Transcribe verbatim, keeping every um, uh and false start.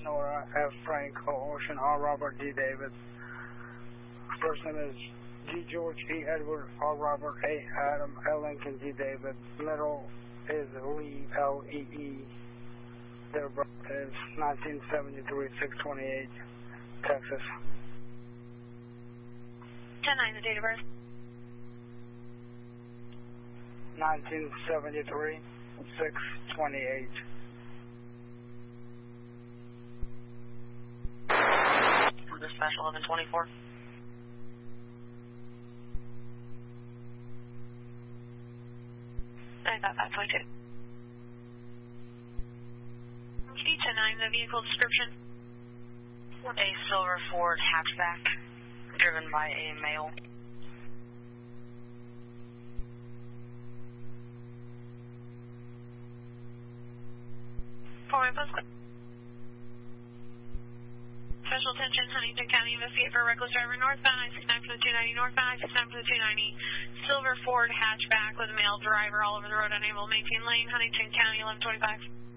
Nora F. Franco, Ocean R. Robert D. David. First name is G. George E. Edward R. Robert A. Adam L. Lincoln D. David. Middle is Lee L. E. E. Their birth is nineteen seventy-three, six twenty-eight, Texas. ten nine, the date of birth. nineteen seventy-three, six twenty-eight. Dispatch eleven twenty-four. I got five twenty-two. ten nine, the vehicle description. A silver Ford hatchback, driven by a male. For my postcode. Special attention, Huntington County, investigate for a reckless driver northbound, I sixty-nine for the two ninety northbound, I sixty-nine for the two ninety, silver Ford hatchback with a male driver all over the road, unable to maintain lane, Huntington County, eleven twenty-five.